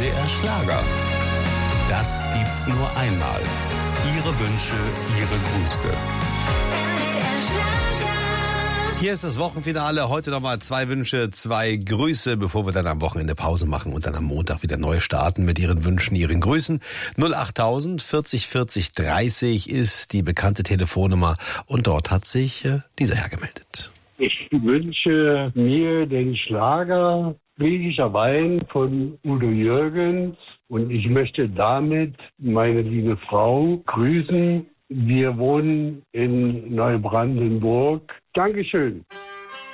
NDR Schlager. Das gibt's nur einmal. Ihre Wünsche, Ihre Grüße. Hier ist das Wochenfinale. Heute nochmal 2 Wünsche, 2 Grüße, bevor wir dann am Wochenende Pause machen und dann am Montag wieder neu starten mit Ihren Wünschen, Ihren Grüßen. 08000 40 40 30 ist die bekannte Telefonnummer und dort hat sich dieser Herr gemeldet. Ich wünsche mir den Schlager Griechischer Wein von Udo Jürgens und ich möchte damit meine liebe Frau grüßen. Wir wohnen in Neubrandenburg. Dankeschön.